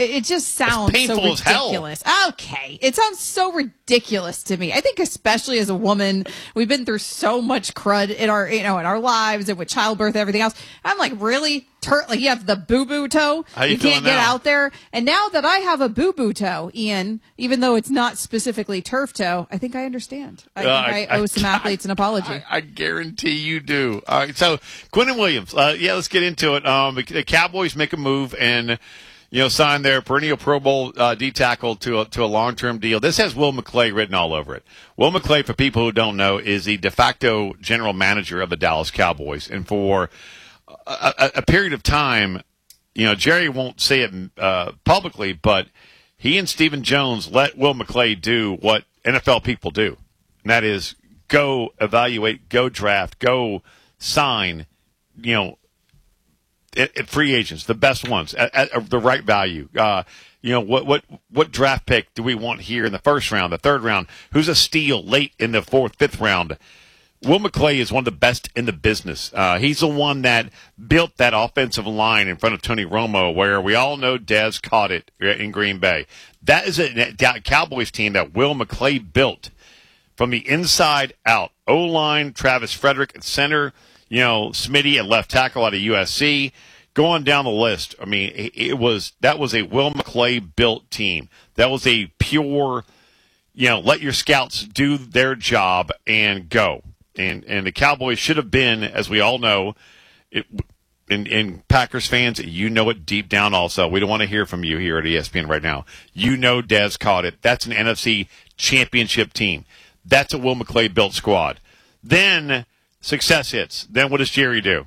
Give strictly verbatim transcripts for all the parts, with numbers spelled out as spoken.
It, it just sounds it's so ridiculous. Okay. It sounds so ridiculous to me. I think especially as a woman, we've been through so much crud in our, you know, in our lives and with childbirth and everything else. I'm like, really? Tur- like you have the boo-boo toe? How you, you can't get now? out there. And now that I have a boo-boo toe, Ian, even though it's not specifically turf toe, I think I understand. I uh, think I, I owe some I, athletes an apology. I, I guarantee you do. All right, so Quinnen Williams. Uh, yeah, let's get into it. Um, the Cowboys make a move and, you know, sign their perennial Pro Bowl uh, D tackle to a, to a long-term deal. This has Will McClay written all over it. Will McClay, for people who don't know, is the de facto general manager of the Dallas Cowboys. And for a, a, a period of time, you know, Jerry won't say it uh, publicly, but he and Stephen Jones let Will McClay do what N F L people do. And that is go evaluate, go draft, go sign, you know, It, it, free agents, the best ones at, at the right value. Uh, you know, what, what, what draft pick do we want here in the first round, the third round? Who's a steal late in the fourth, fifth round? Will McClay is one of the best in the business. Uh, he's the one that built that offensive line in front of Tony Romo, where we all know Dez caught it in Green Bay. That is a Cowboys team that Will McClay built from the inside out. O-line, Travis Frederick at center, you know, Smitty at left tackle out of U S C. Going down the list, I mean, it, it was that was a Will McClay built team. That was a pure, you know, let your scouts do their job and go. And and the Cowboys should have been, as we all know, it, and, and Packers fans, you know it deep down also. We don't want to hear from you here at E S P N right now. You know Dez caught it. That's an N F C championship team. That's a Will McClay built squad. Then success hits. Then what does Jerry do?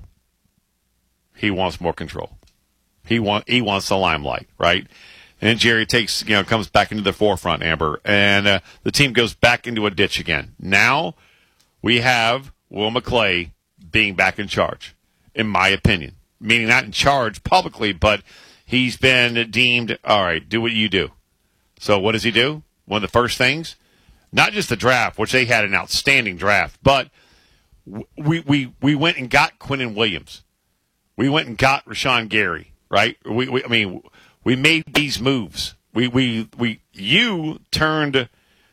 He wants more control. He want he wants the limelight, right? And then Jerry takes, you know, comes back into the forefront, Amber, and uh, the team goes back into a ditch again. Now we have Will McClay being back in charge, in my opinion. Meaning not in charge publicly, but he's been deemed, all right, do what you do. So what does he do? One of the first things, not just the draft, which they had an outstanding draft, but we we we went and got Quinnen Williams. We went and got Rashawn Gary, right? We, we I mean, we made these moves. We we we you turned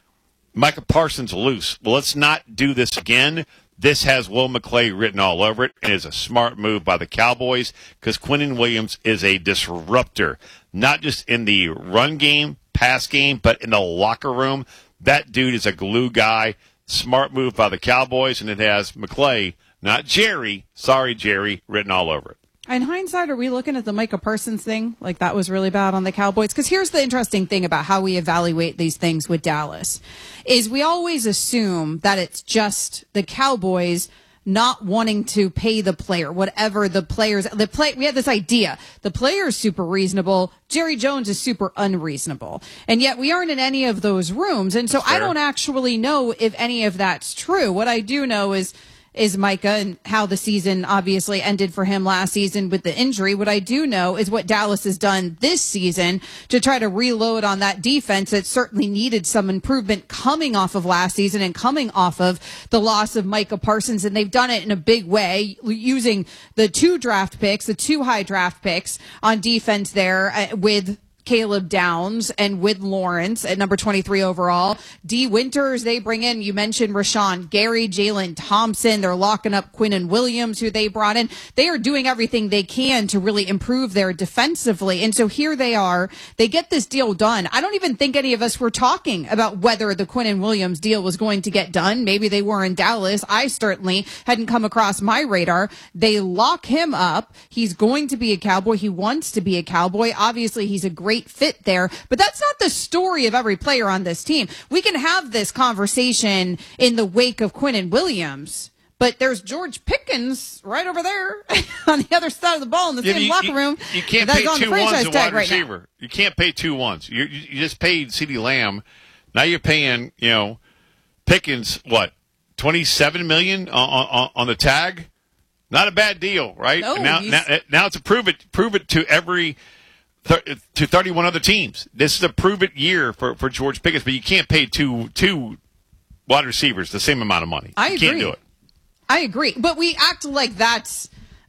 Micah Parsons loose. Well, let's not do this again. This has Will McClay written all over it, and is a smart move by the Cowboys because Quinnen Williams is a disruptor, not just in the run game, pass game, but in the locker room. That dude is a glue guy. Smart move by the Cowboys, and it has McClay, not Jerry, sorry, Jerry, written all over it. In hindsight, are we looking at the Micah Parsons thing? Like that was really bad on the Cowboys? Because here's the interesting thing about how we evaluate these things with Dallas, is we always assume that it's just the Cowboys not wanting to pay the player, whatever the players, the play, we had this idea. The player is super reasonable. Jerry Jones is super unreasonable. And yet we aren't in any of those rooms. And so I don't actually know if any of that's true. What I do know is, is Micah and how the season obviously ended for him last season with the injury. What I do know is what Dallas has done this season to try to reload on that defense that certainly needed some improvement coming off of last season and coming off of the loss of Micah Parsons. And they've done it in a big way using the two draft picks, the two high draft picks on defense there uh, with Caleb Downs and with Lawrence at number twenty-three overall. D. Winters, they bring in, you mentioned Rashawn Gary, Jalen Thompson. They're locking up Quinnen Williams, who they brought in. They are doing everything they can to really improve their defensively. And so here they are. They get this deal done. I don't even think any of us were talking about whether the Quinnen Williams deal was going to get done. Maybe they were in Dallas. I certainly hadn't come across my radar. They lock him up. He's going to be a Cowboy. He wants to be a Cowboy. Obviously, he's a great fit there, but that's not the story of every player on this team. We can have this conversation in the wake of Quinnen Williams, but there's George Pickens right over there on the other side of the ball in the yeah, same you, locker you, room. You can't pay two ones in wide receiver. Right, you can't pay two ones. You, you just paid CeeDee Lamb. Now you're paying, you know, Pickens, what, twenty-seven million dollars on, on, on the tag? Not a bad deal, right? No, now, now, now it's a prove it, prove it to every to thirty-one other teams. This is a prove-it year for, for George Pickens, but you can't pay two two wide receivers the same amount of money. I you agree. can't do it. I agree. But we act like that's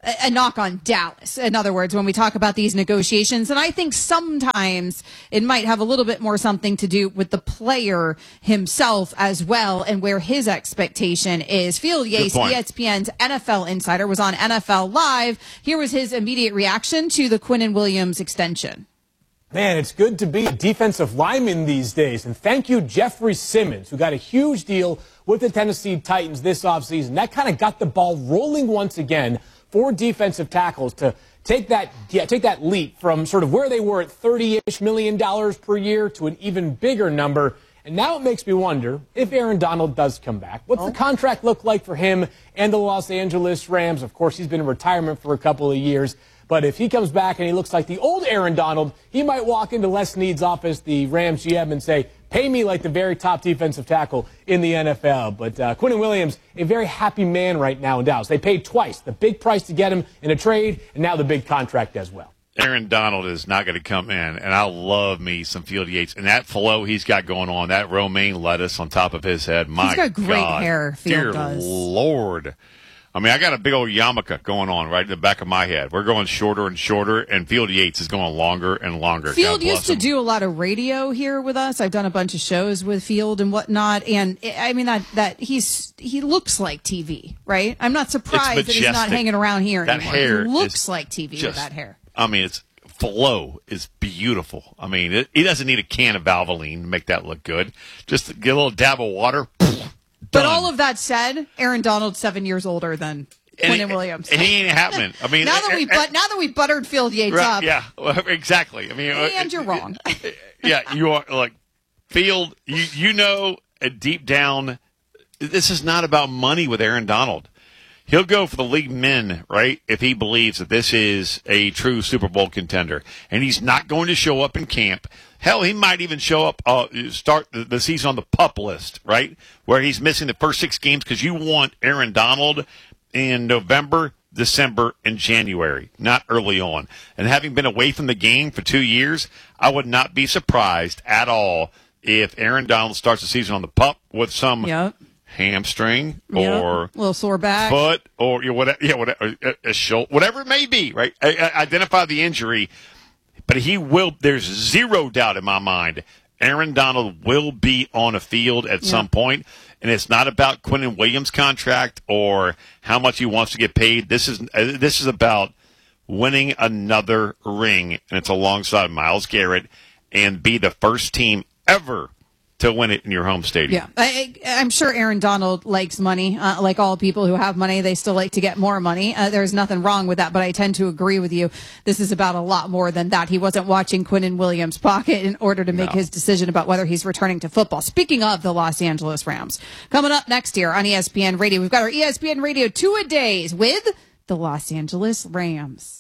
a knock on Dallas. In other words, when we talk about these negotiations, and I think sometimes it might have a little bit more something to do with the player himself as well, and where his expectation is. Field Yates, E S P N's N F L insider, was on N F L Live. Here was his immediate reaction to the Quinnen Williams extension. Man, it's good to be a defensive lineman these days. And thank you, Jeffrey Simmons, who got a huge deal with the Tennessee Titans this offseason. That kind of got the ball rolling once again for defensive tackles to take that yeah, take that leap from sort of where they were at thirty-ish million dollars per year to an even bigger number. And now it makes me wonder if Aaron Donald does come back. What's oh. the contract look like for him and the Los Angeles Rams? Of course, he's been in retirement for a couple of years. But if he comes back and he looks like the old Aaron Donald, he might walk into Les Snead's office, the Rams G M, and say, pay me like the very top defensive tackle in the N F L. But uh, Quinnen Williams, a very happy man right now in Dallas. They paid twice, the big price to get him in a trade, and now the big contract as well. Aaron Donald is not going to come in, and I love me some Field Yates. And that flow he's got going on, that romaine lettuce on top of his head, my God. He's got great God, hair, Field dear does. Lord. I mean, I got a big old yarmulke going on right in the back of my head. We're going shorter and shorter, and Field Yates is going longer and longer. Field used to do a lot of radio here with us. I've done a bunch of shows with Field and whatnot, and I mean that that he's he looks like T V, right? I'm not surprised that he's not hanging around here that anymore. Hair he looks like T V just, with that hair. I mean, it's flow is beautiful. I mean, it, he doesn't need a can of Valvoline to make that look good. Just get a little dab of water. But all of that said, Aaron Donald's seven years older than Quinnen Williams. And he ain't happening. I mean, now that we but now that we buttered Field Yates right, up, yeah, exactly. I mean, and you're wrong. Yeah, you are like Field. You you know, deep down, this is not about money with Aaron Donald. He'll go for the league min, right, if he believes that this is a true Super Bowl contender. And he's not going to show up in camp. Hell, he might even show up, uh, start the season on the PUP list, right, where he's missing the first six games because you want Aaron Donald in November, December, and January, not early on. And having been away from the game for two years, I would not be surprised at all if Aaron Donald starts the season on the PUP with some yep. – hamstring yep. or a little sore back, foot, or you know, whatever, yeah, whatever, a, a shoulder, whatever it may be, right? I, I identify the injury, but he will. There's zero doubt in my mind. Aaron Donald will be on a field at yeah. some point, and it's not about Quinnen Williams' contract or how much he wants to get paid. This is uh, this is about winning another ring, and it's alongside Myles Garrett, and be the first team ever to win it in your home stadium. Yeah, I, I'm sure Aaron Donald likes money. Uh, like all people who have money, they still like to get more money. Uh, there's nothing wrong with that, but I tend to agree with you. This is about a lot more than that. He wasn't watching Quinnen Williams' pocket in order to make no. his decision about whether he's returning to football. Speaking of the Los Angeles Rams, coming up next year on E S P N Radio, we've got our E S P N Radio two-a-days with the Los Angeles Rams.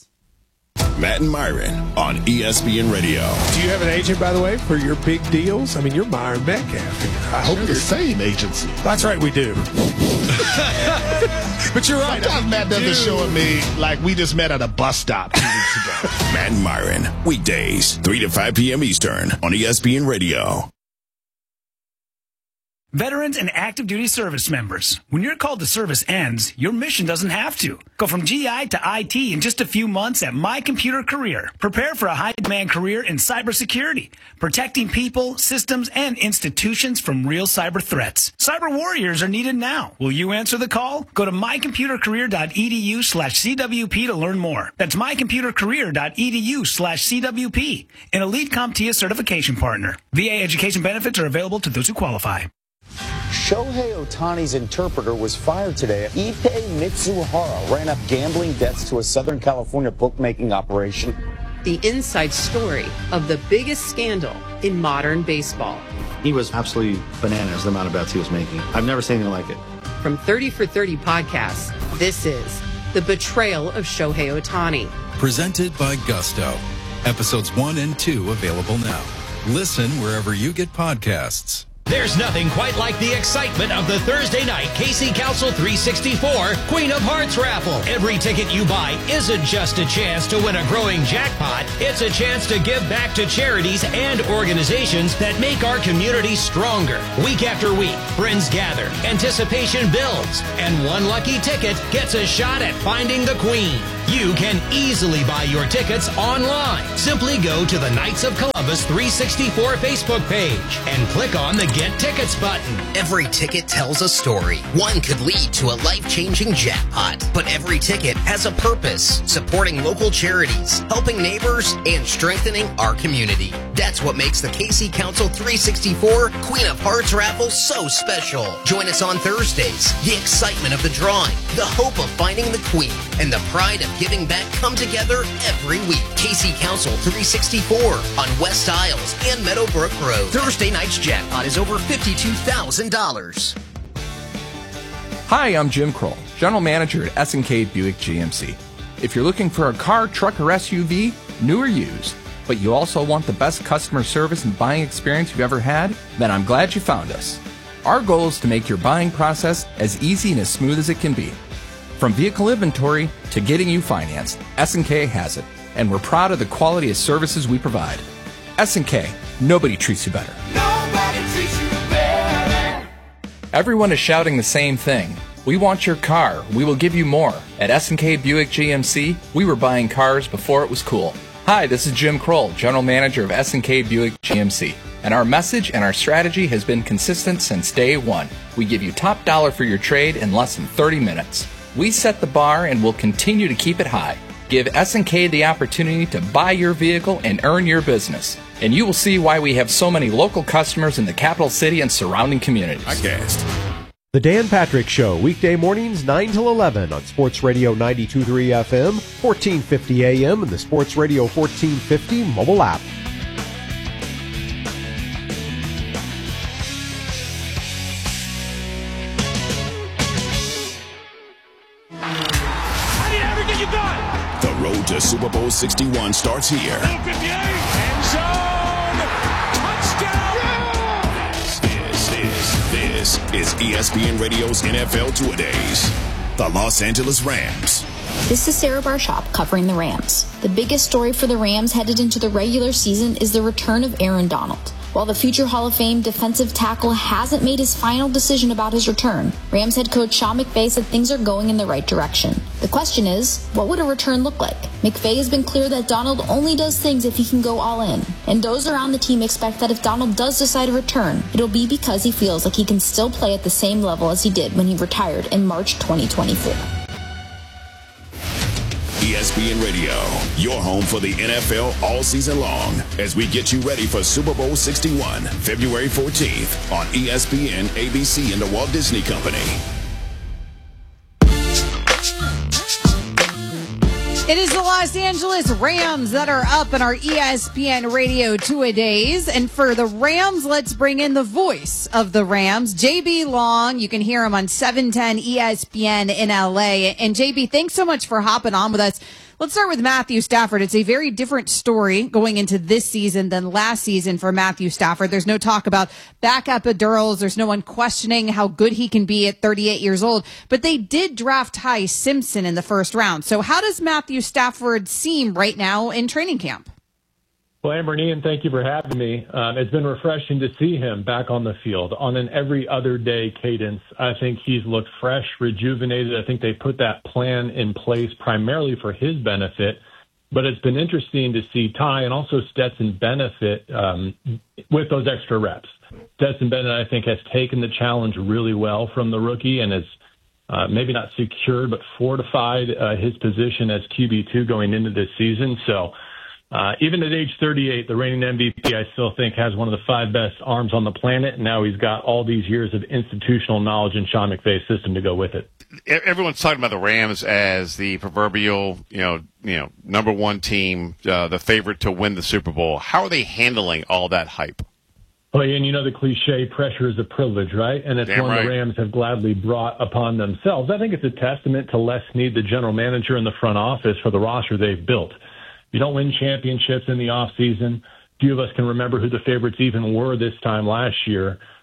Matt and Myron on E S P N Radio. Do you have an agent, by the way, for your big deals? I mean, you're Myron Metcalf. I hope you're the same agency. That's right, we do. But you're right. Sometimes Matt doesn't do. show me like we just met at a bus stop two weeks ago. Matt and Myron, weekdays, three to five p.m. Eastern on E S P N Radio. Veterans and active duty service members, when your call to service ends, your mission doesn't have to. Go from G I to I T in just a few months at My Computer Career. Prepare for a high-demand career in cybersecurity, protecting people, systems, and institutions from real cyber threats. Cyber warriors are needed now. Will you answer the call? Go to mycomputercareer.edu slash CWP to learn more. That's mycomputercareer.edu slash CWP, an Elite CompTIA certification partner. V A education benefits are available to those who qualify. Shohei Ohtani's interpreter was fired today. Ippei Mitsuhara ran up gambling debts to a Southern California bookmaking operation. The inside story of the biggest scandal in modern baseball. He was absolutely bananas, the amount of bets he was making. I've never seen anything like it. From thirty for thirty podcasts, this is The Betrayal of Shohei Ohtani. Presented by Gusto. Episodes one and two available now. Listen wherever you get podcasts. There's nothing quite like the excitement of the Thursday night K C Council three sixty-four Queen of Hearts raffle. Every ticket you buy isn't just a chance to win a growing jackpot. It's a chance to give back to charities and organizations that make our community stronger. Week after week, friends gather, anticipation builds, and one lucky ticket gets a shot at finding the Queen. You can easily buy your tickets online. Simply go to the Knights of Columbus three sixty-four Facebook page and click on the Get Tickets button. Every ticket tells a story. One could lead to a life-changing jackpot, but every ticket has a purpose: supporting local charities, helping neighbors, and strengthening our community. That's what makes the K C Council three sixty-four Queen of Hearts raffle so special. Join us on Thursdays. The excitement of the drawing, the hope of finding the Queen, and the pride of giving back come together every week. K C Council three sixty-four on West Isles and Meadowbrook Road. Thursday night's jackpot is over fifty-two thousand dollars. Hi, I'm Jim Kroll, General Manager at S and K Buick G M C. If you're looking for a car, truck, or S U V, new or used, but you also want the best customer service and buying experience you've ever had, then I'm glad you found us. Our goal is to make your buying process as easy and as smooth as it can be. From vehicle inventory to getting you financed, S and K has it, and we're proud of the quality of services we provide. S and K, nobody treats you better. Nobody treats you better. Everyone is shouting the same thing. We want your car. We will give you more. At S and K Buick G M C, we were buying cars before it was cool. Hi, this is Jim Kroll, General Manager of S and K Buick G M C. And our message and our strategy has been consistent since day one. We give you top dollar for your trade in less than thirty minutes. We set the bar and will continue to keep it high. Give S and K the opportunity to buy your vehicle and earn your business. And you will see why we have so many local customers in the capital city and surrounding communities. I guessed. The Dan Patrick Show, weekday mornings nine till eleven on Sports Radio ninety-two point three F M, fourteen fifty A M, and the Sports Radio fourteen fifty mobile app. The road to Super Bowl sixty-one starts here. End zone. Touchdown. This, this, this is E S P N Radio's N F L Two-A-Days. The Los Angeles Rams. This is Sarah Barshop covering the Rams. The biggest story for the Rams headed into the regular season is the return of Aaron Donald. While the future Hall of Fame defensive tackle hasn't made his final decision about his return, Rams head coach Sean McVay said things are going in the right direction. The question is, what would a return look like? McVay has been clear that Donald only does things if he can go all in. And those around the team expect that if Donald does decide to return, it'll be because he feels like he can still play at the same level as he did when he retired in March twenty twenty-four. E S P N Radio, your home for the N F L all season long, as we get you ready for Super Bowl sixty-one, February fourteenth on E S P N, A B C, and the Walt Disney Company. It is the Los Angeles Rams that are up in our E S P N Radio Two-A-Days. And for the Rams, let's bring in the voice of the Rams, J B Long. You can hear him on seven ten E S P N in L A. And J B, thanks so much for hopping on with us. Let's start with Matthew Stafford. It's a very different story going into this season than last season for Matthew Stafford. There's no talk about back epidurals. There's no one questioning how good he can be at thirty-eight years old. But they did draft Ty Simpson in the first round. So how does Matthew Stafford seem right now in training camp? Well, Amber and Ian, thank you for having me. Um, it's been refreshing to see him back on the field on an every other day cadence. I think he's looked fresh, rejuvenated. I think they put that plan in place primarily for his benefit. But it's been interesting to see Ty and also Stetson benefit um, with those extra reps. Stetson Bennett, I think, has taken the challenge really well from the rookie and has uh, maybe not secured but fortified uh, his position as Q B two going into this season. So Uh, even at age thirty-eight, the reigning M V P, I still think, has one of the five best arms on the planet. And now he's got all these years of institutional knowledge in Sean McVay's system to go with it. Everyone's talking about the Rams as the proverbial, you know, you know, number one team, uh, the favorite to win the Super Bowl. How are they handling all that hype? Well, and you know the cliche, pressure is a privilege, right? And it's Damn one right. the Rams have gladly brought upon themselves. I think it's a testament to Les Snead, the general manager in the front office, for the roster they've built. You don't win championships in the offseason. Few of us can remember who the favorites even were this time last year.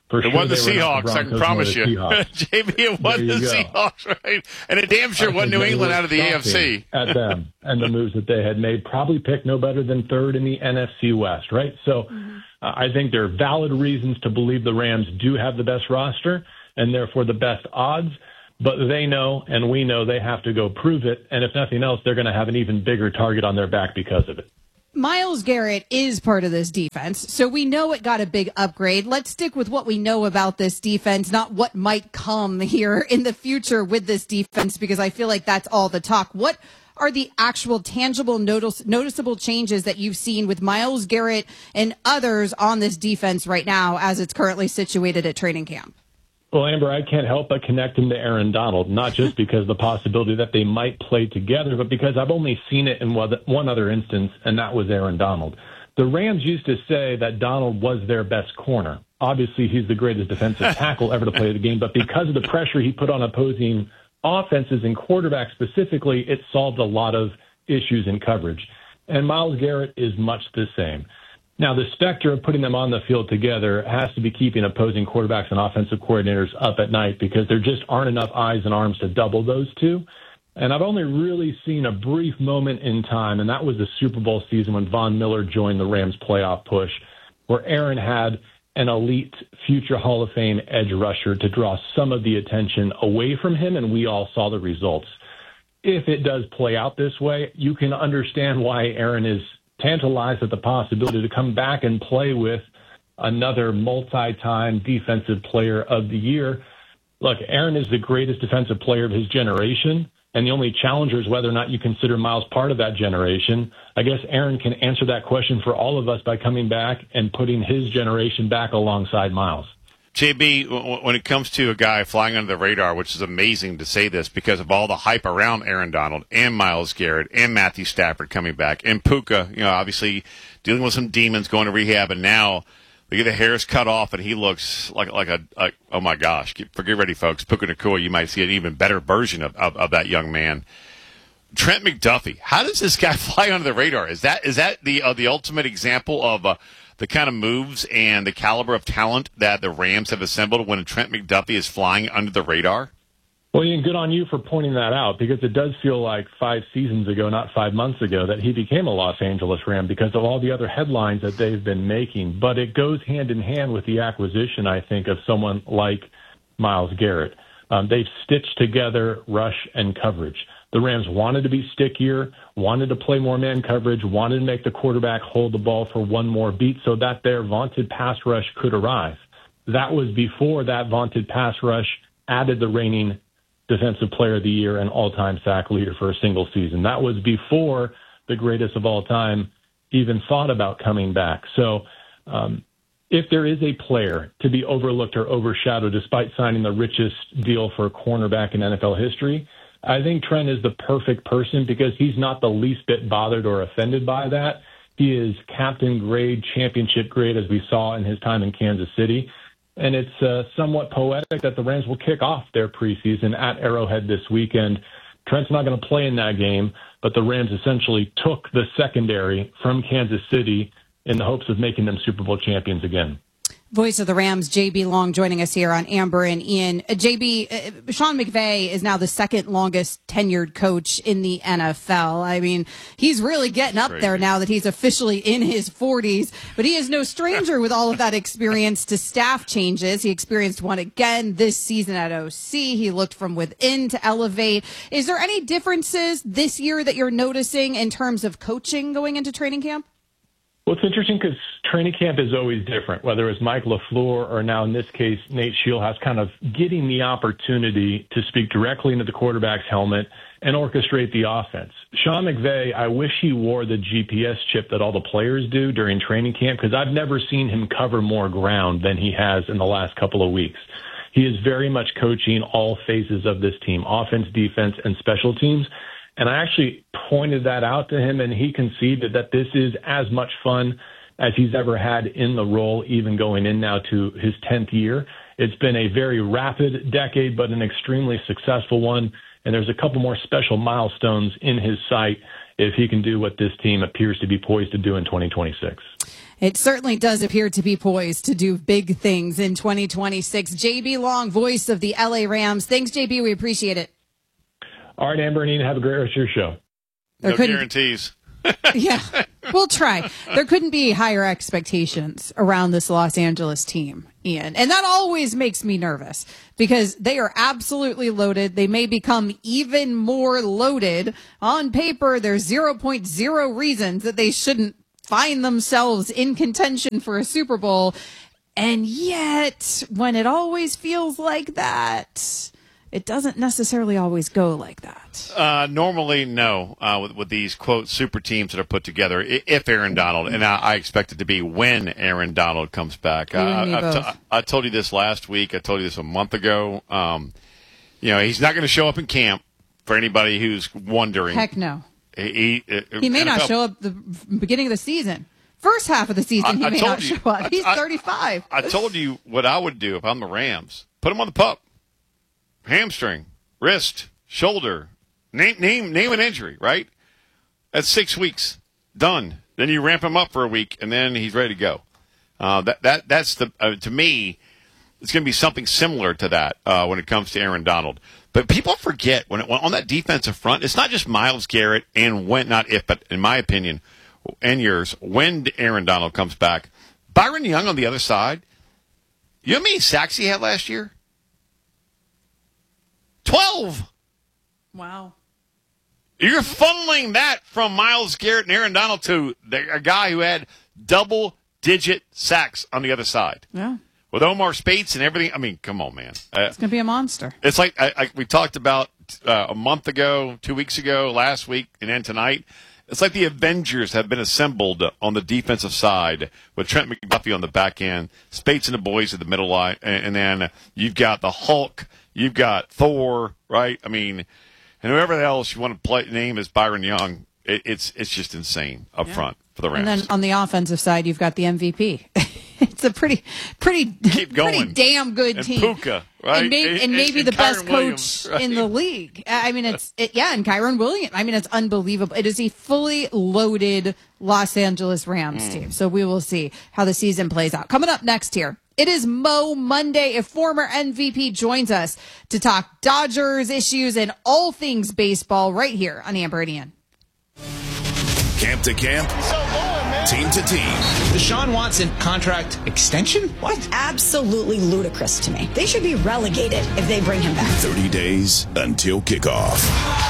For it sure wasn't the Seahawks, I can promise you. J B, it wasn't the go. Seahawks, right? And it damn sure wasn't New England out of the A F C. At them and the moves that they had made, probably picked no better than third in the N F C West, right? So mm-hmm. uh, I think there are valid reasons to believe the Rams do have the best roster and therefore the best odds. But they know, and we know, they have to go prove it. And if nothing else, they're going to have an even bigger target on their back because of it. Myles Garrett is part of this defense, so we know it got a big upgrade. Let's stick with what we know about this defense, not what might come here in the future with this defense, because I feel like that's all the talk. What are the actual tangible, notice, noticeable changes that you've seen with Myles Garrett and others on this defense right now as it's currently situated at training camp? Well, Amber, I can't help but connect him to Aaron Donald, not just because of the possibility that they might play together, but because I've only seen it in one other instance, and that was Aaron Donald. The Rams used to say that Donald was their best corner. Obviously, he's the greatest defensive tackle ever to play the game, but because of the pressure he put on opposing offenses and quarterbacks specifically, it solved a lot of issues in coverage. And Myles Garrett is much the same. Now, the specter of putting them on the field together has to be keeping opposing quarterbacks and offensive coordinators up at night because there just aren't enough eyes and arms to double those two. And I've only really seen a brief moment in time, and that was the Super Bowl season when Von Miller joined the Rams playoff push, where Aaron had an elite future Hall of Fame edge rusher to draw some of the attention away from him, and we all saw the results. If it does play out this way, you can understand why Aaron is tantalized at the possibility to come back and play with another multi-time defensive player of the year. Look, Aaron is the greatest defensive player of his generation, and the only challenger is whether or not you consider Myles part of that generation. I guess Aaron can answer that question for all of us by coming back and putting his generation back alongside Myles. J B, when it comes to a guy flying under the radar, which is amazing to say this because of all the hype around Aaron Donald and Myles Garrett and Matthew Stafford coming back and Puka, you know, obviously dealing with some demons, going to rehab, and now look at the hair's cut off and he looks like like a, a oh my gosh, get, get ready, folks. Puka Nacua, you might see an even better version of, of, of that young man. Trent McDuffie, how does this guy fly under the radar? Is that is that the uh, the ultimate example of uh, the kind of moves and the caliber of talent that the Rams have assembled when Trent McDuffie is flying under the radar? Well, Ian, good on you for pointing that out because it does feel like five seasons ago, not five months ago, that he became a Los Angeles Ram because of all the other headlines that they've been making. But it goes hand in hand with the acquisition, I think, of someone like Myles Garrett. Um, they've stitched together rush and coverage. The Rams wanted to be stickier, wanted to play more man coverage, wanted to make the quarterback hold the ball for one more beat so that their vaunted pass rush could arrive. That was before that vaunted pass rush added the reigning Defensive Player of the Year and all-time sack leader for a single season. That was before the greatest of all time even thought about coming back. So um, if there is a player to be overlooked or overshadowed despite signing the richest deal for a cornerback in N F L history, I think Trent is the perfect person because he's not the least bit bothered or offended by that. He is captain grade, championship grade, as we saw in his time in Kansas City. And it's uh, somewhat poetic that the Rams will kick off their preseason at Arrowhead this weekend. Trent's not going to play in that game, but the Rams essentially took the secondary from Kansas City in the hopes of making them Super Bowl champions again. Voice of the Rams, J B Long, joining us here on Amber and Ian. Uh, J B, uh, Sean McVay is now the second longest tenured coach in the N F L. I mean, he's really getting up there now that he's officially in his forties, but he is no stranger with all of that experience to staff changes. He experienced one again this season at O C. He looked from within to elevate. Is there any differences this year that you're noticing in terms of coaching going into training camp? Well, it's interesting because training camp is always different, whether it's Mike LaFleur or now in this case, Nate Shieldhouse, kind of getting the opportunity to speak directly into the quarterback's helmet and orchestrate the offense. Sean McVay, I wish he wore the G P S chip that all the players do during training camp because I've never seen him cover more ground than he has in the last couple of weeks. He is very much coaching all phases of this team, offense, defense, and special teams. And I actually pointed that out to him, and he conceded that this is as much fun as he's ever had in the role, even going in now to his tenth year. It's been a very rapid decade, but an extremely successful one. And there's a couple more special milestones in his sight if he can do what this team appears to be poised to do in twenty twenty-six. it certainly does appear to be poised to do big things in twenty twenty-six. J B Long, voice of the L A Rams. Thanks, J B. We appreciate it. All right, Amber and Ian, have a great rest of your show. There no guarantees. Yeah, we'll try. There couldn't be higher expectations around this Los Angeles team, Ian. And that always makes me nervous because they are absolutely loaded. They may become even more loaded. On paper, there's zero point zero reasons that they shouldn't find themselves in contention for a Super Bowl. And yet, when it always feels like that, it doesn't necessarily always go like that. Uh, normally, no, uh, with, with these, quote, super teams that are put together, if Aaron Donald, and I, I expect it to be when Aaron Donald comes back. You and me I, both. T- I told you this last week. I told you this a month ago. Um, you know, he's not going to show up in camp for anybody who's wondering. Heck no. He, he, he may N F L, not show up the beginning of the season. First half of the season, he I, I may not you, show up. He's I, thirty-five. I, I told you what I would do if I'm the Rams. Put him on the pup. Hamstring, wrist, shoulder, name name name an injury, right? That's six weeks. Done. Then you ramp him up for a week, and then he's ready to go. Uh, that that that's the uh, to me, it's going to be something similar to that uh, when it comes to Aaron Donald. But people forget when, it, when on that defensive front, it's not just Myles Garrett and when, not if, but in my opinion, and yours, when Aaron Donald comes back, Byron Young on the other side. You know how many sacks he had last year? twelve. Wow. You're funneling that from Myles Garrett and Aaron Donald to the, a guy who had double-digit sacks on the other side. Yeah. With Omar Speights and everything. I mean, come on, man. Uh, It's going to be a monster. It's like I, I, we talked about uh, a month ago, two weeks ago, last week, and then tonight. It's like the Avengers have been assembled on the defensive side with Trent McDuffie on the back end, Speights and the boys at the middle line, and, and then you've got the Hulk, you've got Thor, right? I mean, and whoever else you want to play name as Byron Young, it, it's it's just insane up yeah. front for the Rams. And then on the offensive side, you've got the M V P. It's a pretty, pretty, Keep going. pretty damn good and team. Puka, right? And, may, and, and maybe and, the and best Kyron coach Williams, right? in the league. I mean, it's it, yeah, and Kyron Williams. I mean, it's unbelievable. It is a fully loaded Los Angeles Rams mm. team. So we will see how the season plays out. Coming up next here, it is Mo Monday. A former M V P joins us to talk Dodgers issues and all things baseball right here on Amber and Ian. Camp to camp, team to team. Deshaun Watson contract extension? What? Absolutely ludicrous to me. They should be relegated if they bring him back. thirty days until kickoff.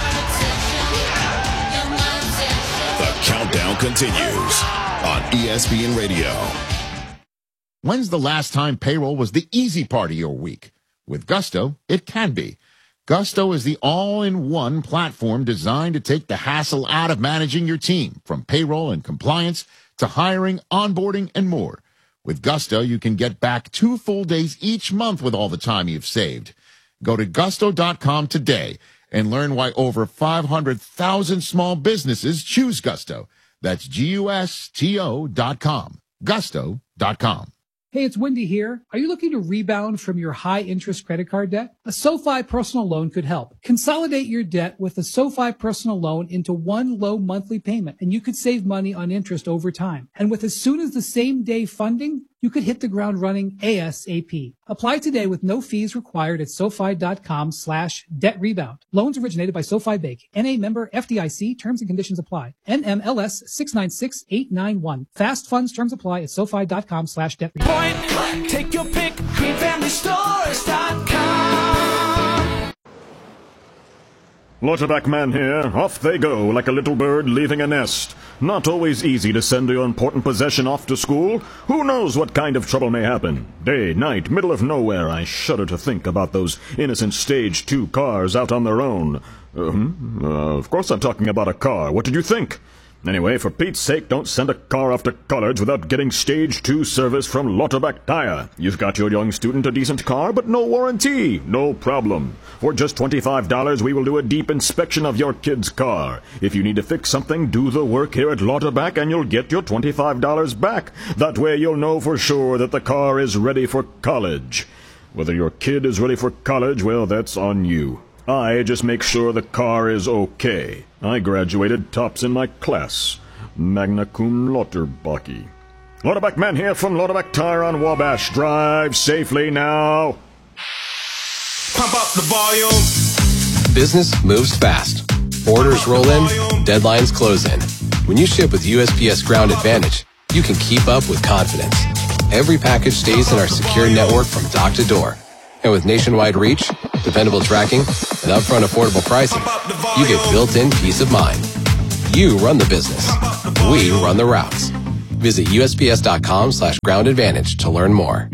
The countdown continues on E S P N Radio. When's the last time payroll was the easy part of your week? With Gusto, it can be. Gusto is the all-in-one platform designed to take the hassle out of managing your team, from payroll and compliance to hiring, onboarding, and more. With Gusto, you can get back two full days each month with all the time you've saved. Go to gusto dot com today and learn why over five hundred thousand small businesses choose Gusto. That's G U S T O dot com. gusto dot com. Hey, it's Wendy here. Are you looking to rebound from your high-interest credit card debt? A SoFi personal loan could help. Consolidate your debt with a SoFi personal loan into one low monthly payment, and you could save money on interest over time. And with as soon as the same day funding, you could hit the ground running ASAP. Apply today with no fees required at SoFi dot com slash debt rebound. Loans originated by SoFi Bank. N A member F D I C. Terms and conditions apply. N M L S six nine six eight nine one. Fast funds terms apply at SoFi dot com slash debt rebound. Point blank, take your pick. green family stores dot com. Lauterbach man here. Off they go like a little bird leaving a nest. Not always easy to send your important possession off to school. Who knows what kind of trouble may happen? Day, night, middle of nowhere. I shudder to think about those innocent stage two cars out on their own. Uh, uh, of course I'm talking about a car. What did you think? Anyway, for Pete's sake, don't send a car off to college without getting stage two service from Lauterbach Tire. You've got your young student a decent car, but no warranty. No problem. For just twenty-five dollars, we will do a deep inspection of your kid's car. If you need to fix something, do the work here at Lauterbach and you'll get your twenty-five dollars back. That way you'll know for sure that the car is ready for college. Whether your kid is ready for college, well, that's on you. I just make sure the car is okay. I graduated tops in my class. Magna cum laude. Lauterbach Man here from Lauterbach Tire on Wabash. Drive safely now. Pump up the volume. Business moves fast. Orders roll in, deadlines close in. When you ship with U S P S Ground Advantage, you can keep up with confidence. Every package stays in our secure network from dock to door. And with nationwide reach, dependable tracking, and upfront affordable pricing, you get built-in peace of mind. You run the business. We run the routes. Visit USPS.com slash ground advantage to learn more.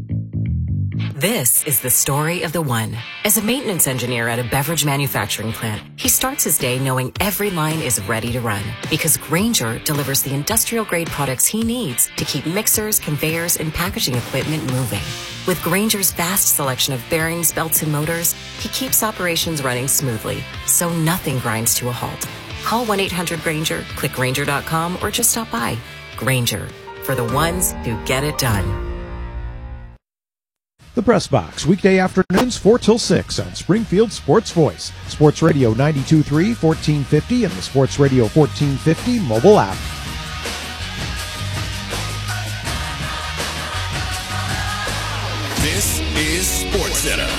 This is the story of the one. As a maintenance engineer at a beverage manufacturing plant, he starts his day knowing every line is ready to run because Grainger delivers the industrial-grade products he needs to keep mixers, conveyors, and packaging equipment moving. With Grainger's vast selection of bearings, belts, and motors, he keeps operations running smoothly, so nothing grinds to a halt. Call one eight hundred Grainger, click Grainger dot com, or just stop by. Grainger, for the ones who get it done. The Press Box, weekday afternoons four till six on Springfield Sports Voice, Sports Radio ninety-two point three, fourteen fifty, and the Sports Radio fourteen fifty mobile app. This is Sports Center.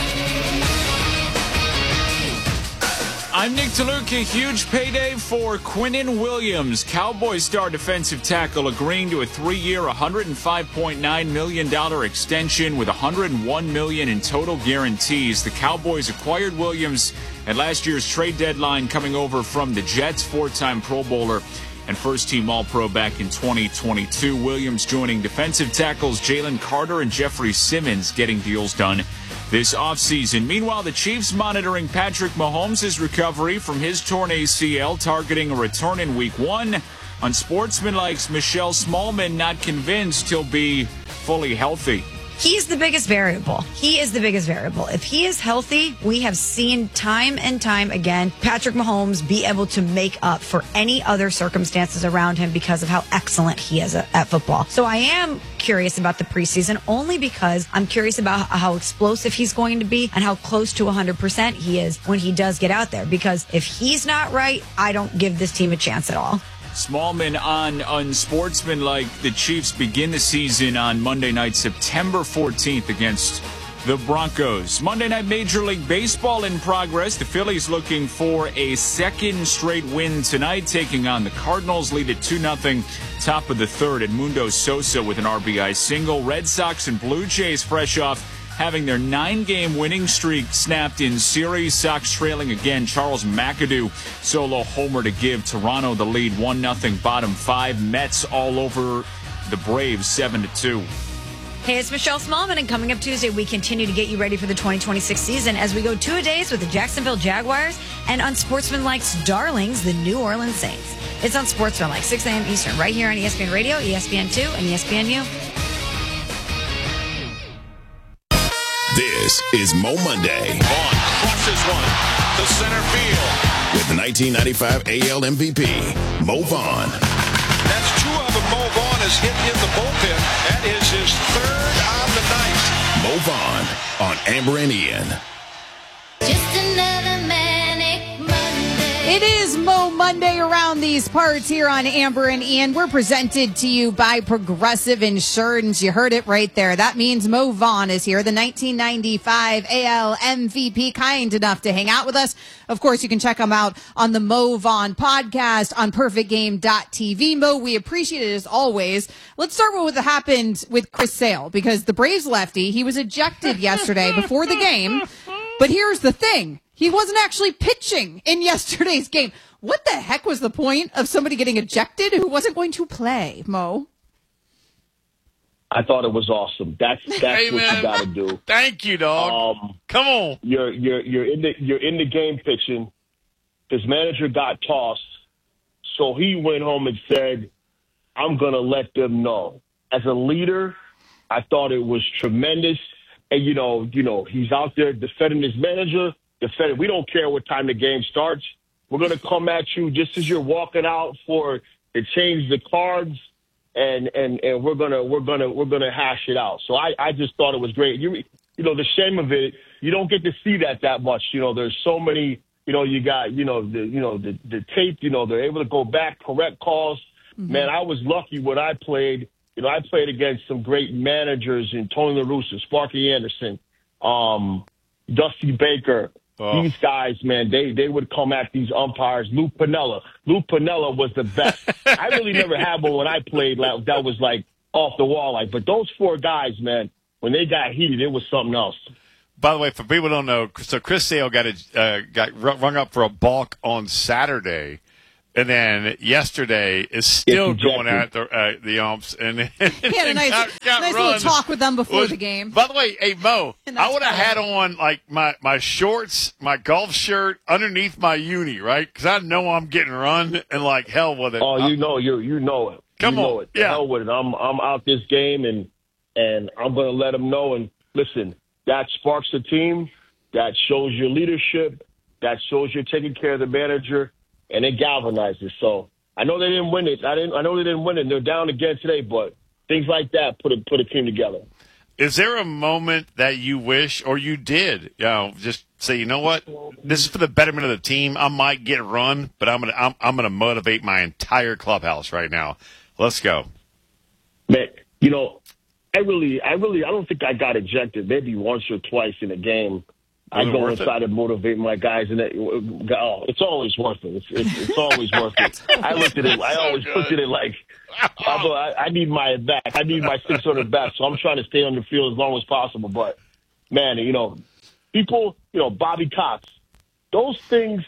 I'm Nick DeLuca. Huge payday for Quinnen Williams. Cowboys star defensive tackle agreeing to a three-year, one hundred five point nine million dollars extension with one hundred one million dollars in total guarantees. The Cowboys acquired Williams at last year's trade deadline, coming over from the Jets, four-time Pro Bowler and first-team All-Pro back in twenty twenty-two. Williams joining defensive tackles Jalen Carter and Jeffrey Simmons, getting deals done this offseason. Meanwhile, the Chiefs monitoring Patrick Mahomes' recovery from his torn A C L, targeting a return in week one. Unsportsmanlike's Michelle Smallman not convinced he'll be fully healthy. He's the biggest variable. He is the biggest variable. If he is healthy, we have seen time and time again Patrick Mahomes be able to make up for any other circumstances around him because of how excellent he is at football. So I am curious about the preseason only because I'm curious about how explosive he's going to be and how close to one hundred percent he is when he does get out there. Because if he's not right, I don't give this team a chance at all. Smallman on Unsportsmanlike. The Chiefs begin the season on Monday night, September fourteenth against the Broncos. Monday night Major League Baseball in progress. The Phillies looking for a second straight win tonight, taking on the Cardinals. Lead at two nothing. Top of the third, Edmundo Sosa with an R B I single. Red Sox and Blue Jays fresh off having their nine-game winning streak snapped in series. Sox trailing again. Charles McAdoo solo homer to give Toronto the lead, one nothing bottom five. Mets all over the Braves, seven to two. Hey, it's Michelle Smallman, and coming up Tuesday, we continue to get you ready for the twenty twenty-six season as we go two-a-days with the Jacksonville Jaguars and Unsportsmanlike's darlings, the New Orleans Saints. It's Unsportsmanlike, six a.m. Eastern, right here on E S P N Radio, E S P N two, and E S P N U. This is Mo Monday. Vaughn crosses one to center field. With the nineteen ninety-five A L M V P, Mo Vaughn. That's two of them Mo Vaughn has hit in the bullpen. That is his third on the night. Mo Vaughn on Amber and Ian. Just another manic Monday. It is Mo Monday around these parts here on Amber and Ian. We're presented to you by Progressive Insurance. You heard it right there. That means Mo Vaughn is here, the nineteen ninety-five A L M V P, kind enough to hang out with us. Of course, you can check him out on the Mo Vaughn podcast on perfect game dot t v. Mo, we appreciate it as always. Let's start with what happened with Chris Sale, because the Braves lefty, he was ejected yesterday before the game. But here's the thing. He wasn't actually pitching in yesterday's game. What the heck was the point of somebody getting ejected who wasn't going to play, Mo? I thought it was awesome. That's that's hey, what man. you got to do. Thank you, dog. Um, Come on. You're you're you're in the you're in the game pitching. His manager got tossed, so he went home and said, "I'm gonna let them know." As a leader, I thought it was tremendous. And you know, you know, he's out there defending his manager. Defending. We don't care what time the game starts. We're gonna come at you just as you're walking out for to change the cards. And, and, and we're gonna we're gonna we're gonna hash it out. So I, I just thought it was great. You you know the shame of it, you don't get to see that that much. You know there's so many. You know you got you know the you know the the tape. You know they're able to go back, correct calls. Mm-hmm. Man, I was lucky when I played. you know, I played against some great managers in Tony La Russa, Sparky Anderson, um, Dusty Baker. Oh. These guys, man, they, they would come at these umpires. Lou Piniella. Lou Piniella was the best. I really never had one when I played like, that was like off the wall. Like, but those four guys, man, when they got heated, it was something else. By the way, for people who don't know, so Chris Sale got a, uh, got rung up for a balk on Saturday. And then yesterday is still going at the uh, the umps, and he had a nice, got, got nice little talk with them before was, the game. By the way, hey Mo, I would have had on like my, my shorts, my golf shirt underneath my uni, right? Because I know I'm getting run, and like hell with it. Oh, I'm, you know, you you know it. Come you on, know it. yeah. Hell with it. I'm I'm out this game, and and I'm gonna let them know. And listen, that sparks the team. That shows your leadership. That shows you're taking care of the manager. And it galvanizes. So I know they didn't win it. I didn't. I know they didn't win it. They're down again today, but things like that put a put a team together. Is there a moment that you wish, or you did, you know, just say, you know what, this is for the betterment of the team. I might get run, but I'm gonna I'm, I'm gonna motivate my entire clubhouse right now. Let's go, man. You know, I really, I really, I don't think I got ejected. Maybe once or twice in a game. I go inside and motivate my guys, and it, oh, it's always worth it. It's, it's, it's always worth it. I looked at it. I always so looked at it like, although I, I need my back. I need my six hundred back, so I'm trying to stay on the field as long as possible. But man, you know, people, you know, Bobby Cox, those things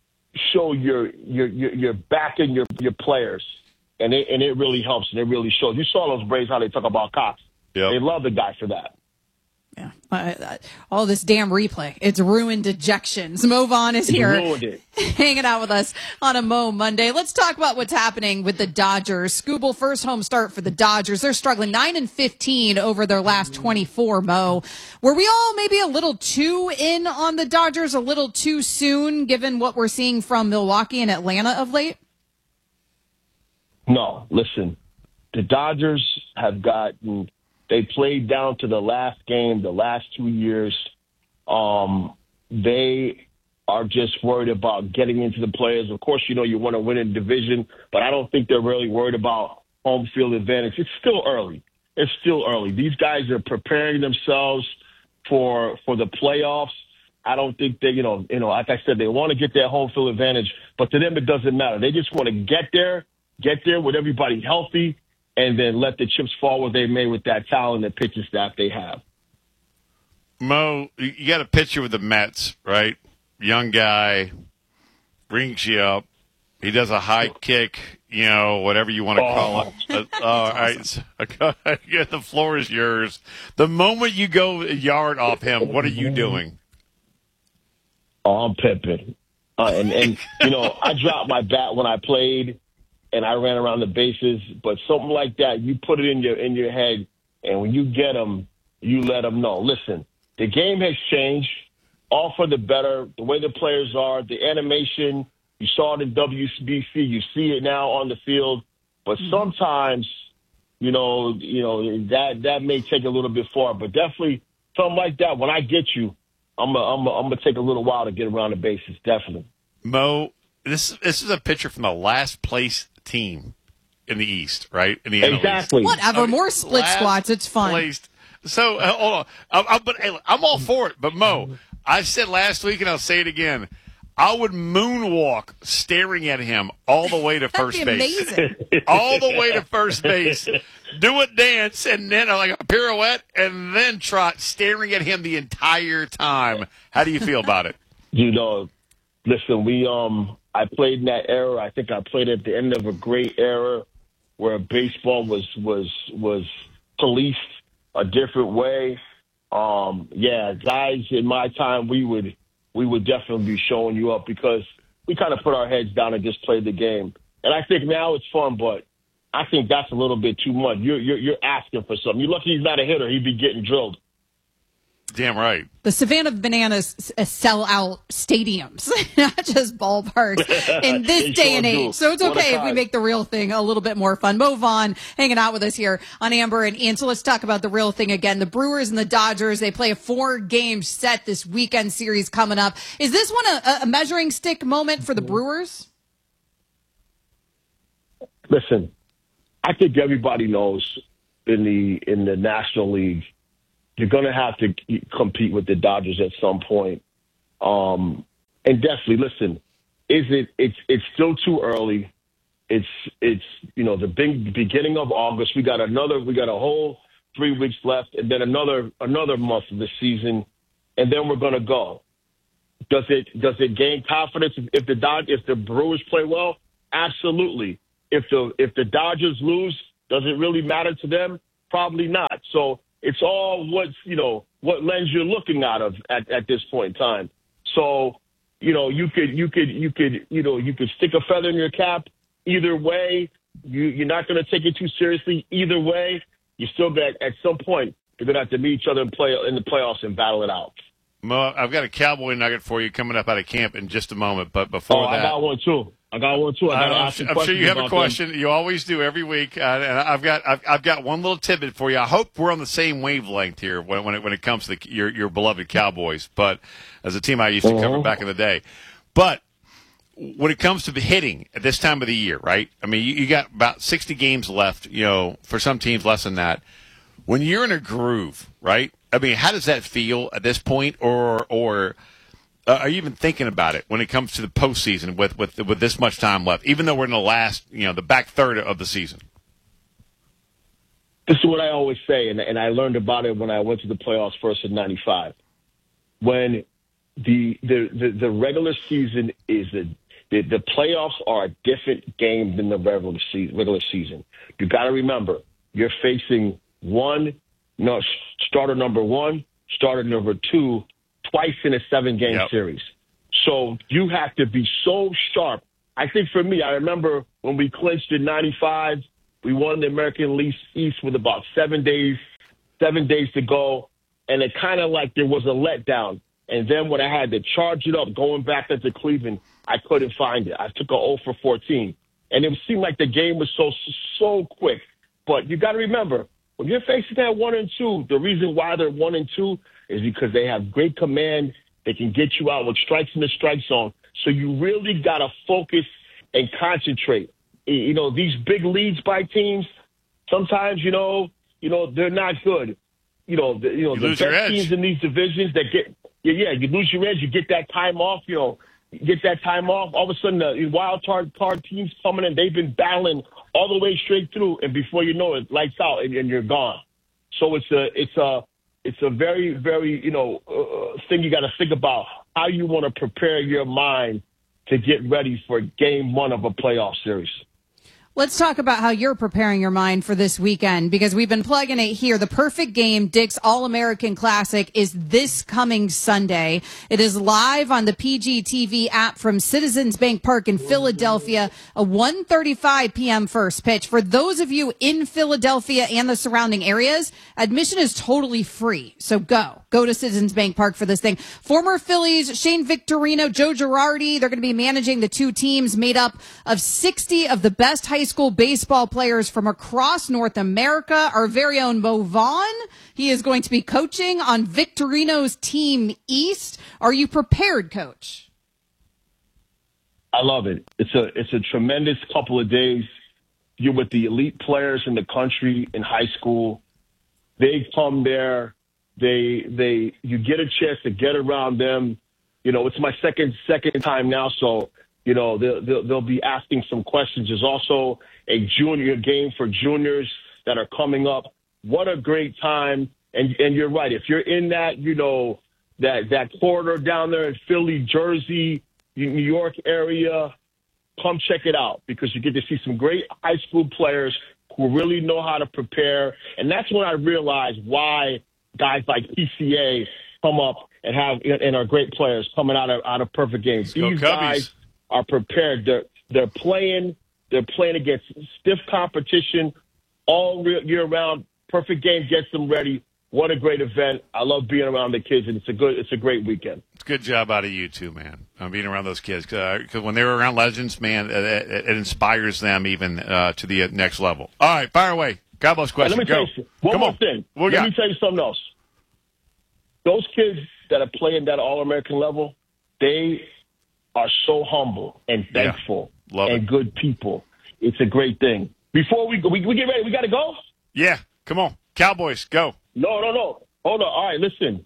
show your your your, your backing your your players, and it and it really helps, and it really shows. You saw those Braves how they talk about Cox. Yep. They love the guy for that. Yeah, uh, all this damn replay. It's ruined dejections. Mo Vaughn is here hanging out with us on a Mo Monday. Let's talk about what's happening with the Dodgers. Skubal, first home start for the Dodgers. They're struggling nine and fifteen over their last twenty-four, Mo. Were we all maybe a little too in on the Dodgers, a little too soon, given what we're seeing from Milwaukee and Atlanta of late? No, listen, the Dodgers have gotten... They played down to the last game, the last two years. Um, they are just worried about getting into the players. Of course, you know, you want to win a division, but I don't think they're really worried about home field advantage. It's still early. It's still early. These guys are preparing themselves for for the playoffs. I don't think they, you know, you know, like I said, they want to get their home field advantage, but to them it doesn't matter. They just want to get there, get there with everybody healthy, and then let the chips fall where they may with that talent and pitching staff they have. Mo, you got a picture with the Mets, right? Young guy, rings you up. He does a high kick, you know, whatever you want to call oh. it. Uh, all right. Yeah, the floor is yours. The moment you go a yard off him, what are you doing? Oh, I'm pimping. Uh, and, and, you know, I dropped my bat when I played. And I ran around the bases, but something like that, you put it in your in your head, and when you get them, you let them know. Listen, the game has changed, all for the better. The way the players are, the animation, you saw it in W B C, you see it now on the field. But sometimes, you know, you know that that may take a little bit far, but definitely something like that. When I get you, I'm a, I'm a, I'm gonna take a little while to get around the bases. Definitely, Mo. This this is a picture from the last place team in the East, right? In the exactly. Whatever, okay. More split squats. It's fun. Placed. So uh, hold on, I, I, but hey, I'm all for it. But Mo, I said last week, and I'll say it again. I would moonwalk staring at him all the way to first base. Amazing. All the way to first base. Do a dance, and then like a pirouette, and then trot, staring at him the entire time. How do you feel about it? You know, listen, we um. I played in that era. I think I played at the end of a great era where baseball was was was policed a different way. Um, yeah, guys in my time, we would we would definitely be showing you up because we kind of put our heads down and just played the game. And I think now it's fun, but I think that's a little bit too much. You're you're, you're asking for something. You're lucky he's not a hitter. He'd be getting drilled. Damn right. The Savannah Bananas sell out stadiums, not just ballparks in this day and age. So it's okay if we make the real thing a little bit more fun. Mo Vaughn hanging out with us here on Amber and Ian. So let's talk about the real thing again. The Brewers and the Dodgers, they play a four-game set this weekend series coming up. Is this one a, a measuring stick moment for the Brewers? Listen, I think everybody knows in the in the National League, you're going to have to compete with the Dodgers at some point. Um, and definitely, listen, is it? It's it's still too early. It's it's you know the big beginning of August. We got another. We got a whole three weeks left, and then another another month of the season, and then we're going to go. Does it does it gain confidence if the Dod if the Brewers play well? Absolutely. If the if the Dodgers lose, does it really matter to them? Probably not. So it's all what you know what lens you're looking out of at, at this point in time. So you know you could you could you could you know you could stick a feather in your cap either way. You you're not going to take it too seriously either way. You still got at some point you're going to have to meet each other and play in the playoffs and battle it out. Mo, I've got a Cowboy nugget for you coming up out of camp in just a moment. But before oh, that, I got one too. I got one too. I got I'm, ask I'm sure you have a question. Them. You always do every week, uh, and I've got I've, I've got one little tidbit for you. I hope we're on the same wavelength here when when it, when it comes to the, your your beloved Cowboys. But as a team I used to uh-huh. cover back in the day, but when it comes to hitting at this time of the year, right? I mean, you, you got about sixty games left. You know, for some teams less than that. When you're in a groove, right? I mean, how does that feel at this point, or or uh, are you even thinking about it when it comes to the postseason with, with with this much time left? Even though we're in the last, you know, the back third of the season. This is what I always say, and, and I learned about it when I went to the playoffs first in ninety-five. When the the the, the regular season is a the, the playoffs are a different game than the regular season. Regular season. You got to remember, you're facing one. No, starter number one, starter number two, twice in a seven-game yep. series. So you have to be so sharp. I think for me, I remember when we clinched in ninety-five, we won the American League East with about seven days, seven days to go, and it kind of like there was a letdown. And then when I had to charge it up, going back into Cleveland, I couldn't find it. I took a oh for fourteen, and it seemed like the game was so so quick. But you got to remember, when you're facing that one and two, the reason why they're one and two is because they have great command. They can get you out with strikes in the strike zone. So you really got to focus and concentrate. You know, these big leads by teams, sometimes, you know, you know, they're not good. You know, the, you know, you the best teams in these divisions that get, yeah, yeah, you lose your edge, you get that time off, you know, you get that time off. All of a sudden, the wild card, card teams coming in, they've been battling all the way straight through, and before you know it, lights out, and, and you're gone. So it's a, it's a, it's a very, very, you know, uh, thing you got to think about how you want to prepare your mind to get ready for game one of a playoff series. Let's talk about how you're preparing your mind for this weekend, because we've been plugging it here. The perfect game, Dick's All-American Classic, is this coming Sunday. It is live on the P G T V app from Citizens Bank Park in Philadelphia, a one thirty-five p.m. first pitch. For those of you in Philadelphia and the surrounding areas, admission is totally free. So go. Go to Citizens Bank Park for this thing. Former Phillies, Shane Victorino, Joe Girardi, they're going to be managing the two teams made up of sixty of the best high school baseball players from across North America. Our very own Mo Vaughn, he is going to be coaching on Victorino's Team East. Are you prepared, Coach? I love it. It's a it's a tremendous couple of days. You're with the elite players in the country in high school. They come there. They they you get a chance to get around them. You know, it's my second second time now, so you know they'll they'll, they'll be asking some questions. There's also a junior game for juniors that are coming up. What a great time! And and you're right. If you're in that, you know, that that corridor down there in Philly, Jersey, New York area, come check it out, because you get to see some great high school players who really know how to prepare. And that's when I realized why guys like P C A come up and have and are great players coming out of out of perfect games. These guys are prepared. They're they're playing. They're playing against stiff competition all year round. Perfect game gets them ready. What a great event! I love being around the kids, and it's a good, it's a great weekend. It's a good job out of you too, man. I'm being around those kids because uh, when they're around legends, man, it, it, it inspires them even uh, to the next level. All right, fire away. God bless question. Hey, let me Go. tell you one Come more on. thing. What let got? me tell you something else. Those kids that are playing that All-American level, they are so humble and thankful yeah. Love and it. good people. It's a great thing. Before we go, we, we get ready. We got to go? Yeah. Come on. Cowboys, go. No, no, no. Hold on. All right, listen.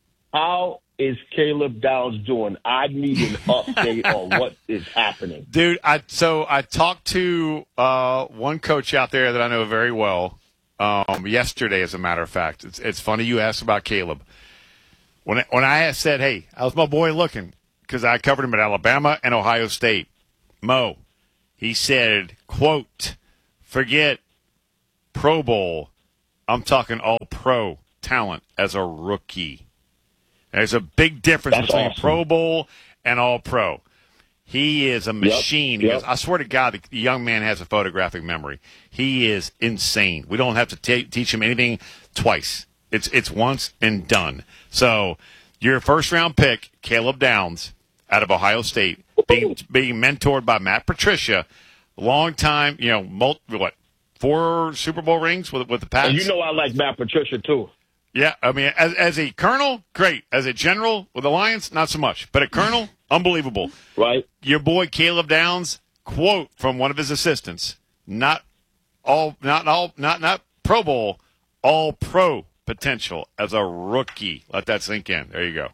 How is Caleb Downs doing? I need an update on what is happening. Dude, I so I talked to uh, one coach out there that I know very well um, yesterday, as a matter of fact. It's it's funny you asked about Caleb. When I, when I said, hey, how's my boy looking? Because I covered him at Alabama and Ohio State. Mo, he said, quote, forget Pro Bowl. I'm talking all-pro talent as a rookie. There's a big difference That's between awesome. Pro Bowl and All-Pro. He is a machine. Yep, He goes, I swear to God, the young man has a photographic memory. He is insane. We don't have to t- teach him anything twice. It's it's once and done. So your first-round pick, Caleb Downs, out of Ohio State, being being mentored by Matt Patricia, long time, you know, multi, what, four Super Bowl rings with with the Pats. And you know I like Matt Patricia, too. Yeah, I mean, as as a colonel, great. As a general with the Lions, not so much. But a colonel, unbelievable. Right. Your boy Caleb Downs, quote from one of his assistants, not all, not all, not not Pro Bowl, all pro potential as a rookie. Let that sink in. There you go.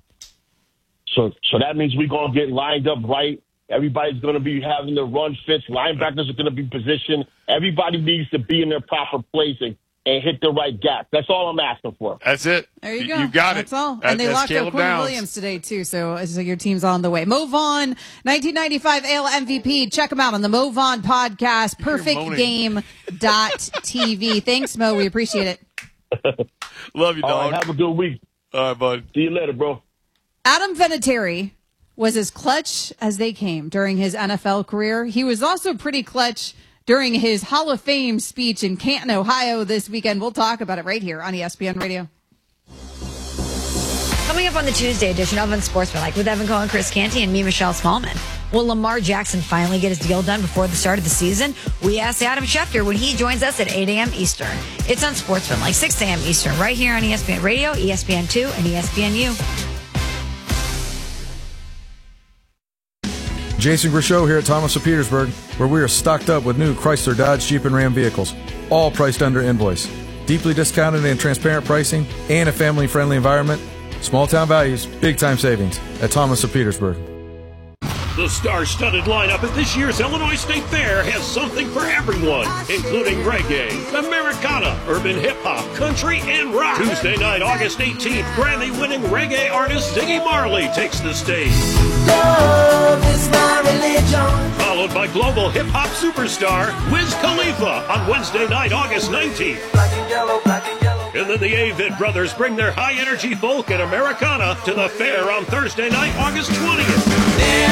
So, so that means we're going to get lined up right. Everybody's going to be having the run fits. Linebackers are going to be positioned. Everybody needs to be in their proper place and, and hit the right gap. That's all I'm asking for. That's it. There you go. You got That's it. all. That- and they that's locked Caleb up Quinn Downs. Williams today, too, so, so your team's on the way. Mo Vaughn, nineteen ninety-five A L M V P. Check him out on the Mo Vaughn podcast, perfect game dot t v. Thanks, Mo. We appreciate it. Love you, All dog. right, have a good week. All right, bud. See you later, bro. Adam Vinatieri was as clutch as they came during his N F L career. He was also pretty clutch during his Hall of Fame speech in Canton, Ohio this weekend. We'll talk about it right here on E S P N Radio. Coming up on the Tuesday edition of Unsportsmanlike with Evan Cohen, Chris Canty, and me, Michelle Smallman. Will Lamar Jackson finally get his deal done before the start of the season? We asked Adam Schefter when he joins us at eight a.m. Eastern. It's Unsportsmanlike, six a.m. Eastern, right here on E S P N Radio, E S P N two, and E S P N U. Jason Grishow here at Thomas of Petersburg, where we are stocked up with new Chrysler, Dodge, Jeep, and Ram vehicles, all priced under invoice. Deeply discounted and transparent pricing and a family-friendly environment. Small town values, big time savings at Thomas of Petersburg. The star-studded lineup at this year's Illinois State Fair has something for everyone, including reggae, Americana, urban hip-hop, country, and rock. Tuesday night, August eighteenth, Grammy-winning reggae artist Ziggy Marley takes the stage. Love is my religion. Followed by global hip-hop superstar Wiz Khalifa on Wednesday night, August nineteenth. Black and yellow, black and yellow. And then the Avid Brothers bring their high-energy folk and Americana to the fair on Thursday night, August twentieth.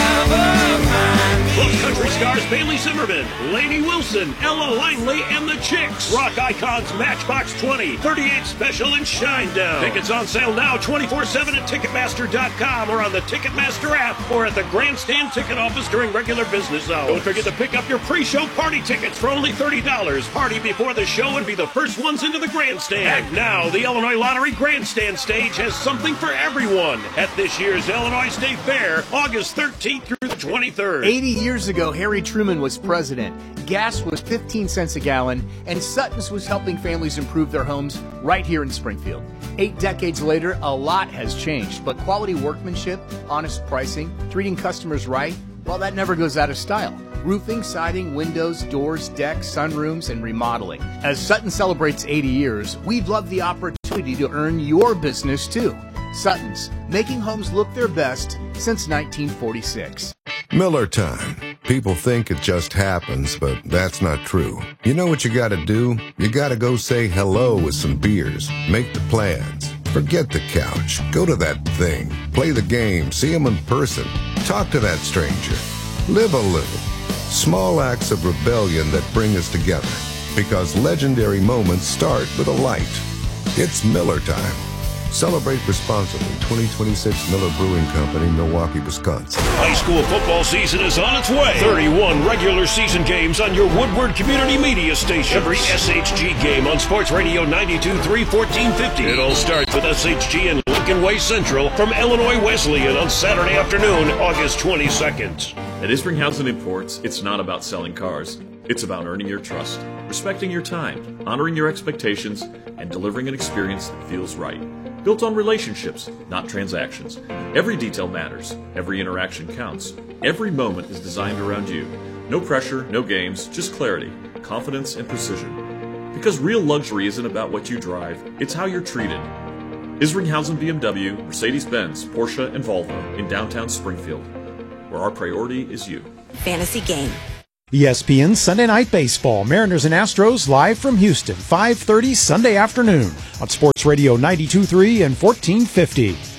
Plus country stars Bailey Zimmerman, Lainey Wilson, Ella Langley, and the Chicks. Rock icons Matchbox twenty, thirty-eight Special, and Shinedown. Tickets on sale now twenty-four seven at Ticketmaster dot com or on the Ticketmaster app or at the Grandstand ticket office during regular business hours. Don't forget to pick up your pre-show party tickets for only thirty dollars. Party before the show and be the first ones into the Grandstand. And now, the Illinois Lottery Grandstand stage has something for everyone at this year's Illinois State Fair, August thirteenth through the twenty-third. eighty years ago, Harry Truman was president. Gas was fifteen cents a gallon, and Sutton's was helping families improve their homes right here in Springfield. Eight decades later, a lot has changed, but quality workmanship, honest pricing, treating customers right, well, that never goes out of style. Roofing, siding, windows, doors, decks, sunrooms, and remodeling. As Sutton celebrates eighty years, we'd love the opportunity to earn your business too. Sutton's, making homes look their best since nineteen forty-six. Miller time. People think it just happens, but that's not true. You know what you gotta do? You gotta go say hello with some beers. Make the plans. Forget the couch. Go to that thing. Play the game. See them in person. Talk to that stranger. Live a little. Small acts of rebellion that bring us together. Because legendary moments start with a light. It's Miller time. Celebrate responsibly. twenty twenty-six Miller Brewing Company, Milwaukee, Wisconsin. High school football season is on its way. thirty-one regular season games on your Woodward Community Media station. Every S H G game on Sports Radio ninety-two point three, fourteen fifty. It all starts with S H G and Lincoln Way Central from Illinois Wesleyan on Saturday afternoon, August twenty-second. At Isringhausen Imports, it's not about selling cars. It's about earning your trust, respecting your time, honoring your expectations, and delivering an experience that feels right. Built on relationships, not transactions. Every detail matters. Every interaction counts. Every moment is designed around you. No pressure, no games, just clarity, confidence, and precision. Because real luxury isn't about what you drive, it's how you're treated. Isringhausen B M W, Mercedes-Benz, Porsche, and Volvo in downtown Springfield, where our priority is you. Fantasy Game. E S P N Sunday Night Baseball. Mariners and Astros live from Houston, five thirty Sunday afternoon on Sports Radio ninety-two point three and fourteen fifty.